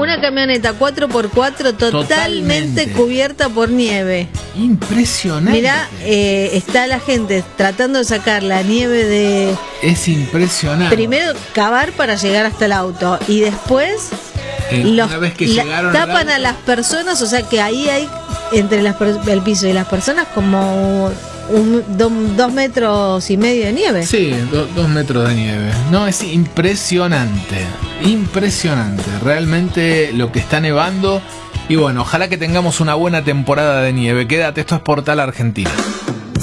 una camioneta 4x4 totalmente cubierta por nieve. Impresionante. Mirá, está la gente tratando de sacar la nieve de... Es impresionante. Primero cavar para llegar hasta el auto y después una vez que llegaron tapan a las personas, o sea que ahí hay entre el piso y las personas como 2,5 metros de nieve. Sí, 2 metros de nieve. No, es impresionante. Impresionante. Realmente lo que está nevando. Y bueno, ojalá que tengamos una buena temporada de nieve. Quédate, esto es Portal Argentina.